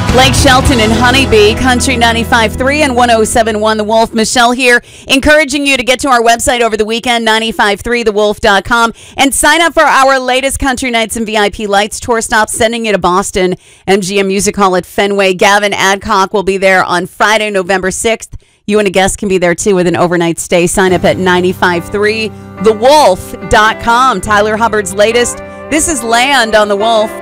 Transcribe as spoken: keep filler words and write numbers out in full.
Blake Shelton and Honeybee, Country ninety-five point three and one oh seven point one The Wolf. Michelle here, encouraging you to get to our website over the weekend, nine five three the wolf dot com, and sign up for our latest Country Nights and V I P Lights tour stop, sending you to Boston, M G M Music Hall at Fenway. Gavin Adcock will be there on Friday, November sixth. You and a guest can be there, too, with an overnight stay. Sign up at nine five three the wolf dot com. Tyler Hubbard's latest. This is Land on The Wolf.